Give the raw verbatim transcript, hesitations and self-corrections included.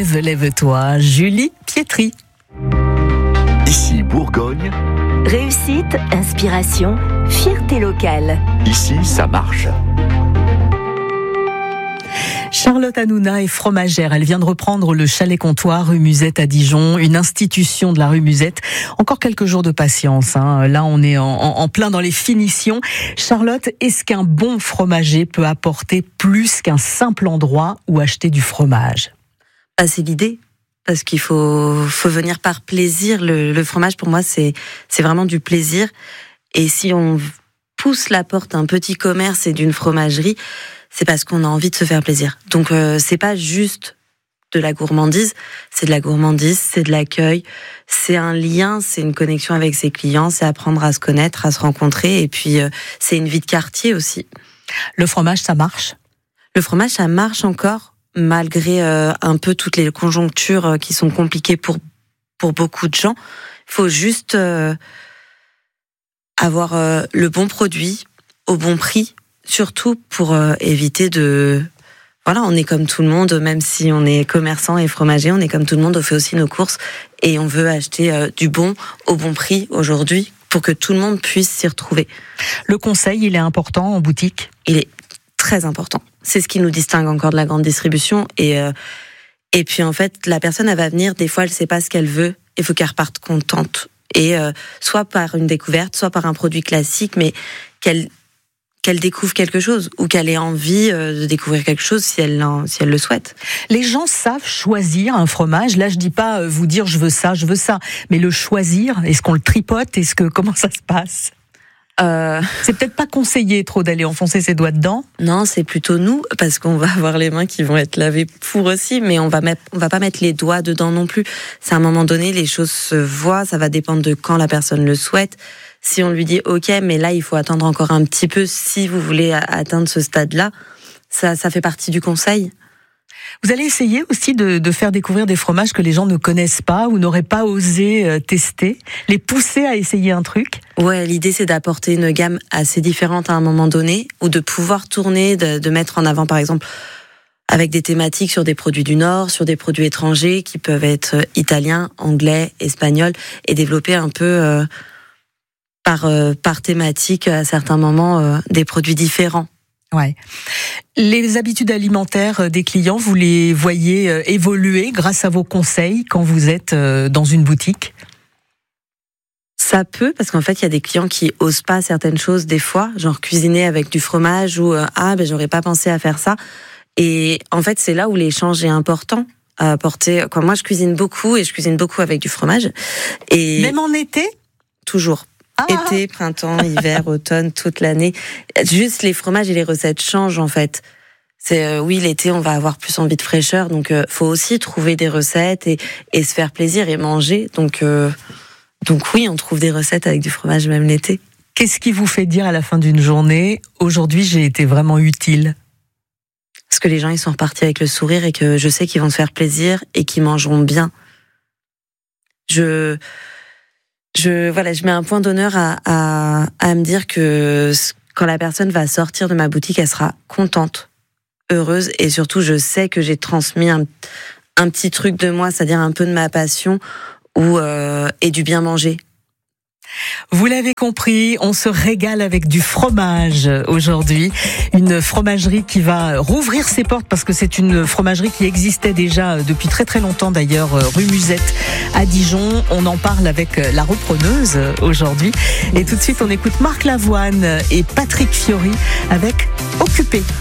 Lève, lève-toi, Julie Pietri. Ici Bourgogne. Réussite, inspiration, fierté locale. Ici, ça marche. Charlotte Hanouna est fromagère. Elle vient de reprendre le chalet comptoir rue Musette à Dijon, une institution de la rue Musette. Encore quelques jours de patience, hein. Là, on est en, en, en plein dans les finitions. Charlotte, est-ce qu'un bon fromager peut apporter plus qu'un simple endroit où acheter du fromage ? Ah, c'est l'idée. Parce qu'il faut, faut venir par plaisir. Le, le fromage, pour moi, c'est, c'est vraiment du plaisir. Et si on pousse la porte d'un petit commerce et d'une fromagerie, c'est parce qu'on a envie de se faire plaisir. Donc, euh, c'est pas juste de la gourmandise, c'est de la gourmandise, c'est de l'accueil, c'est un lien, c'est une connexion avec ses clients, c'est apprendre à se connaître, à se rencontrer, et puis euh, c'est une vie de quartier aussi. Le fromage, ça marche ? Le fromage, ça marche encore, malgré euh, un peu toutes les conjonctures euh, qui sont compliquées pour, pour beaucoup de gens. Il faut juste euh, avoir euh, le bon produit, au bon prix, surtout pour euh, éviter de... Voilà, on est comme tout le monde, même si on est commerçant et fromager, on est comme tout le monde, on fait aussi nos courses et on veut acheter euh, du bon au bon prix aujourd'hui pour que tout le monde puisse s'y retrouver. Le conseil, il est important en boutique ? Il est très important. C'est ce qui nous distingue encore de la grande distribution. Et, euh, et puis en fait, la personne, elle va venir, des fois, elle sait pas ce qu'elle veut, il faut qu'elle reparte contente. Et euh, soit par une découverte, soit par un produit classique, mais qu'elle... qu'elle découvre quelque chose ou qu'elle ait envie de découvrir quelque chose si elle, si elle le souhaite. Les gens savent choisir un fromage. Là, je dis pas vous dire je veux ça, je veux ça, mais le choisir, est-ce qu'on le tripote ? Est-ce que comment ça se passe ? Euh... C'est peut-être pas conseillé trop d'aller enfoncer ses doigts dedans. Non, c'est plutôt nous, parce qu'on va avoir les mains qui vont être lavées pour aussi, mais on va mettre, on va pas mettre les doigts dedans non plus. C'est à un moment donné, les choses se voient, ça va dépendre de quand la personne le souhaite. Si on lui dit ok, mais là il faut attendre encore un petit peu si vous voulez atteindre ce stade-là, ça, ça fait partie du conseil. Vous allez essayer aussi de, de faire découvrir des fromages que les gens ne connaissent pas ou n'auraient pas osé tester, les pousser à essayer un truc. Ouais, l'idée c'est d'apporter une gamme assez différente à un moment donné, ou de pouvoir tourner, de, de mettre en avant par exemple avec des thématiques sur des produits du Nord, sur des produits étrangers qui peuvent être italiens, anglais, espagnols, et développer un peu euh, par euh, par thématique à certains moments euh, des produits différents. Ouais. Les habitudes alimentaires des clients, vous les voyez évoluer grâce à vos conseils quand vous êtes dans une boutique ? Ça peut, parce qu'en fait, il y a des clients qui osent pas certaines choses des fois, genre cuisiner avec du fromage ou euh, ah ben j'aurais pas pensé à faire ça. Et en fait, c'est là où l'échange est important. À apporter. Quand moi, je cuisine beaucoup et je cuisine beaucoup avec du fromage. Et même en été ? Toujours. Ah. Été, printemps, hiver, automne, toute l'année. Juste les fromages et les recettes changent en fait. C'est euh, oui, l'été, on va avoir plus envie de fraîcheur, donc euh, faut aussi trouver des recettes et, et se faire plaisir et manger. Donc euh, donc oui, on trouve des recettes avec du fromage même l'été. Qu'est-ce qui vous fait dire à la fin d'une journée aujourd'hui j'ai été vraiment utile ? Parce que les gens ils sont repartis avec le sourire et que je sais qu'ils vont se faire plaisir et qu'ils mangeront bien. Je Je, voilà, je mets un point d'honneur à, à, à me dire que quand la personne va sortir de ma boutique, elle sera contente, heureuse, et surtout, je sais que j'ai transmis un, un petit truc de moi, c'est-à-dire un peu de ma passion ou, euh, et du bien manger. Vous l'avez compris, on se régale avec du fromage aujourd'hui. Une fromagerie qui va rouvrir ses portes parce que c'est une fromagerie qui existait déjà depuis très très longtemps d'ailleurs, rue Musette à Dijon. On en parle avec la repreneuse aujourd'hui. Et tout de suite, on écoute Marc Lavoine et Patrick Fiori avec Occupé.